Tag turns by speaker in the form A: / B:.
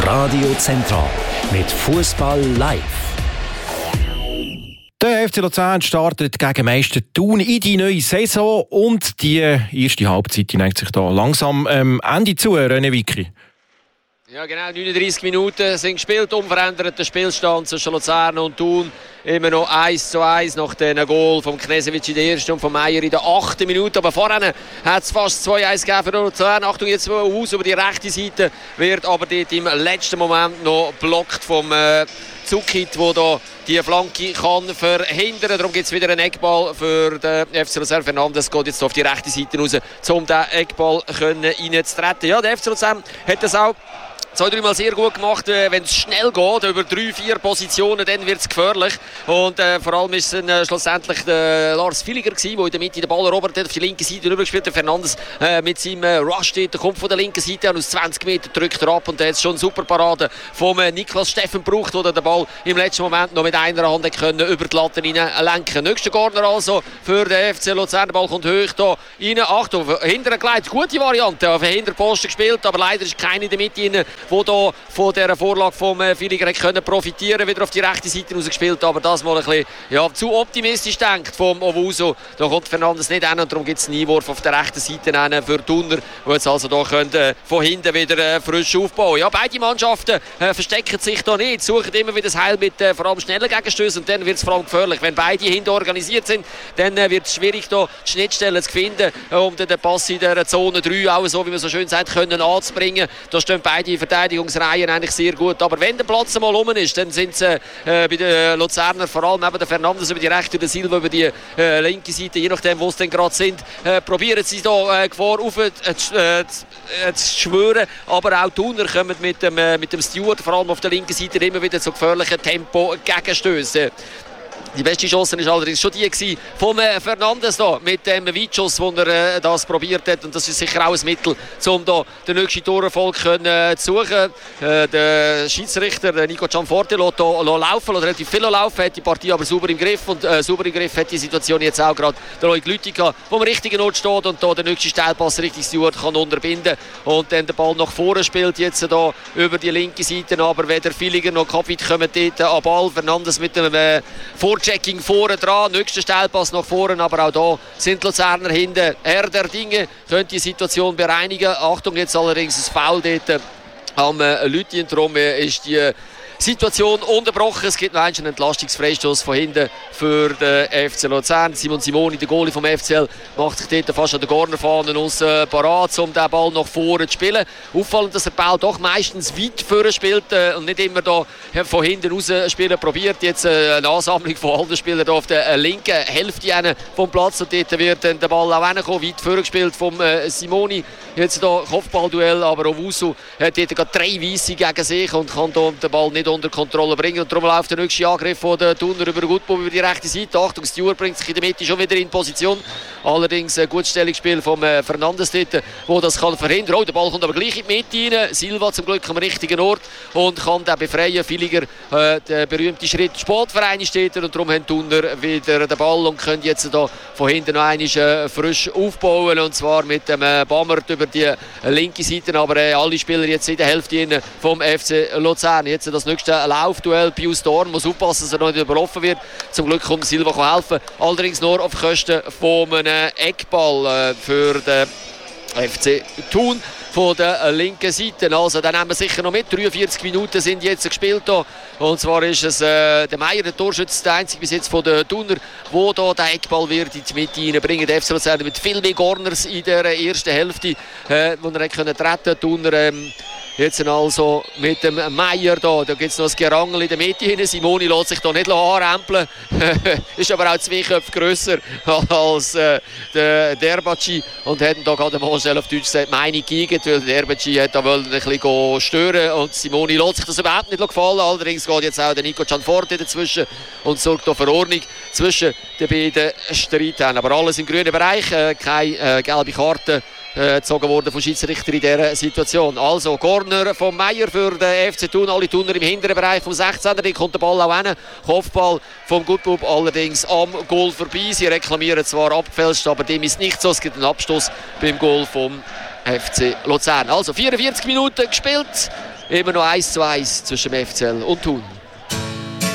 A: Radio Zentral mit Fußball live.
B: Der FC Luzern startet gegen Meister Thun in die neue Saison und die erste Halbzeit neigt sich da langsam Ende zu, René Wicki.
C: Ja genau, 39 Minuten sind gespielt, unveränderter Spielstand zwischen Luzern und Thun. Immer noch 1:1 nach dem Goal von Knežević in der ersten und von Meyer in der 8. Minute. Aber vorher hat es fast 2:1 gegeben für Luzern. Achtung, jetzt aus über die rechte Seite, wird aber dort im letzten Moment noch blockt vom Zukit, der da die Flanke kann verhindern. Darum gibt es wieder einen Eckball für den FC Luzern. Fernandes geht jetzt auf die rechte Seite raus, um den Eckball reinzutreten. Ja, der FC Luzern hat das auch 2-3 Mal sehr gut gemacht. Wenn es schnell geht, über 3-4 Positionen, dann wird es gefährlich. Und vor allem ist es schlussendlich der Lars Villiger gewesen, der in der Mitte den Ball erobert hat, auf die linke Seite rübergespielt. Der Fernandes mit seinem Rush steht, der kommt von der linken Seite an, aus 20 Metern drückt er ab. Und der hat schon eine super Parade vom Niklas Steffen gebraucht, der den Ball im letzten Moment noch mit einer Hand können über die Latte lenken. Nächster Corner also für den FC Luzern. Der Ball kommt hoch da rein. Achtung, hinterher geleitet. Gute Variante, auf den Hinterposten gespielt, aber leider ist keine in der Mitte rein, wo da von dieser Vorlage vom Villiger können profitieren, wieder auf die rechte Seite rausgespielt, aber das mal ein bisschen zu optimistisch denkt vom Owusu. Da kommt Fernandes nicht hin und darum gibt es einen Einwurf auf der rechten Seite für Thuner, die jetzt also da können, von hinten wieder frisch aufbauen. Ja, beide Mannschaften verstecken sich da nicht, suchen immer wieder das Heil mit vor allem schnellen Gegenstößen und dann wird es vor allem gefährlich. Wenn beide hinten organisiert sind, dann wird es schwierig, da die Schnittstellen zu finden, um den Pass in der Zone 3 auch so, wie man so schön sagt, können anzubringen. Da stehen beide Verteidigungsreihen eigentlich sehr gut. Aber wenn der Platz mal rum ist, dann sind sie bei den Luzerner, vor allem eben der Fernandes über die rechte und der Silva über die linke Seite, je nachdem, wo sie denn gerade sind, probieren sie da Gefahr auf zu schwören. Aber auch Thuner kommen mit dem Stewart, vor allem auf der linken Seite, immer wieder zu gefährlichen Tempo-Gegenstößen. Die beste Chance war allerdings schon die von Fernandes da, mit dem Weitschuss, wo er das probiert hat. Und das ist sicher auch ein Mittel, um da den nächsten Torerfolg zu suchen. Der Schiedsrichter Nico Gianforte lässt laufen, lässt relativ viel laufen, hat die Partie aber sauber im Griff. Und sauber im Griff hat die Situation jetzt auch gerade der Loic Lüttica, wo am richtigen Ort steht und da den nächsten Steilpass richtig Stewart kann unterbinden. Und dann den Ball nach vorne spielt, jetzt da über die linke Seite. Aber weder Villiger noch Kapit kommen dort an Ball. Fernandes mit dem Checking vorne dran, nächster Steilpass nach vorne, aber auch da sind die Luzerner hinten. Herr der Dinge könnte die Situation bereinigen. Achtung, jetzt allerdings ein Foul dort am Lütjen. Darum ist die Situation unterbrochen. Es gibt noch einen Entlastungsfreistoß von hinten für den FC Luzern. Simon Simoni, der Goalie vom FCL, macht sich dort fast an der Cornerfahne aus parat, um den Ball nach vorne zu spielen. Auffallend, dass der Ball doch meistens weit vorne spielt und nicht immer da von hinten raus spielen probiert. Jetzt eine Ansammlung von allen Spielern auf der linken Hälfte vom Platz und dort wird dann der Ball auch hinkommen. Weit vorne gespielt vom Simoni. Jetzt da Kopfballduell, aber Owusu hat dort gerade 3 Weisse gegen sich und kann da den Ball nicht unter Kontrolle bringen. Und darum läuft der nächste Angriff von der Thuner über Gutbub über die rechte Seite. Achtung, Stewart bringt sich in der Mitte schon wieder in Position. Allerdings ein gutes Stellungsspiel vom Fernandes dort, wo das kann verhindern. Oh, der Ball kommt aber gleich in die Mitte rein. Silva zum Glück am richtigen Ort und kann den befreien. Villiger, der berühmte Schritt Sportverein steht und darum haben Thuner wieder den Ball und können jetzt da von hinten noch einmal frisch aufbauen und zwar mit dem Bammert über die linke Seite. Aber alle Spieler jetzt in der Hälfte vom FC Luzern. Jetzt das nächste Laufduell. Pius Dorn muss aufpassen, dass er noch nicht überlaufen wird. Zum Glück kommt Silva helfen. Allerdings nur auf Kosten von einem Eckball für den FC Thun von der linken Seite. Also, dann haben wir sicher noch mit. 43 Minuten sind jetzt gespielt hier. Und zwar ist es der Meyer, der Torschütze, der einzige bis jetzt von den Thuner, wo da der Eckball wird in die Mitte reinbringen. Der FC Luzern mit viel mehr Corners in der ersten Hälfte, wo er treten konnte. Thuner jetzt also mit dem Meyer da gibt es noch ein Gerangel in der Mitte hin. Simoni lässt sich da nicht anrempeln. Ist aber auch 2 Köpfe grösser als der Derbaci und hat da gerade mal schnell auf Deutsch gesagt, meine Gegend, weil der Derbaci hat da ein bisschen stören und Simoni lässt sich das überhaupt nicht gefallen. Allerdings geht jetzt auch der Nico Gianforte dazwischen und sorgt da für Ordnung zwischen den beiden Streitern. Aber alles im grünen Bereich, keine gelbe Karte gezogen worden vom Schiedsrichter in dieser Situation. Also Corner von Meyer für den FC Thun, alle Thuner im hinteren Bereich vom 16er, da kommt der Ball auch hin. Kopfball vom Gutbub allerdings am Goal vorbei. Sie reklamieren zwar abgefälscht, aber dem ist nicht so. Es gibt einen Abstoß beim Goal vom FC Luzern. Also 44 Minuten gespielt. immer noch 1:1 zwischen dem FCL und Thun.